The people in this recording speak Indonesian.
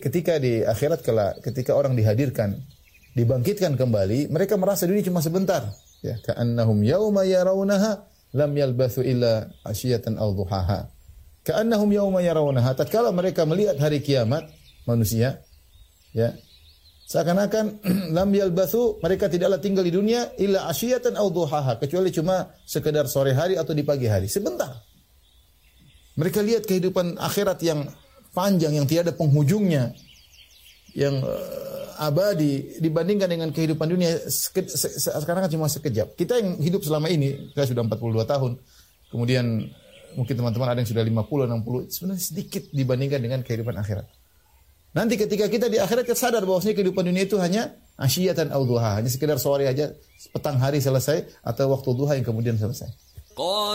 ketika di akhirat kelak, ketika orang dihadirkan, dibangkitkan kembali, mereka merasa dunia cuma sebentar. Ya, ka'annahum yauma yarawnaha lam yalbathu illa asyiyatan aw duhaha. Ka'annahum yauma yarawnaha, tatkala mereka melihat hari kiamat manusia, ya, seakan-akan lam yalbathu, mereka tidaklah tinggal di dunia illa asyiyatan aw duhaha, kecuali cuma sekedar sore hari atau di pagi hari, sebentar. Mereka lihat kehidupan akhirat yang panjang, yang tiada penghujungnya, yang abadi dibandingkan dengan kehidupan dunia sekarang kan cuma sekejap. Kita yang hidup selama ini, saya sudah 42 tahun. Kemudian mungkin teman-teman ada yang sudah 50, 60, sebenarnya sedikit dibandingkan dengan kehidupan akhirat. Nanti ketika kita di akhirat kita sadar bahwasanya kehidupan dunia itu hanya asyiyatan aw duha, hanya sekedar sore aja, petang hari selesai atau waktu duha yang kemudian selesai.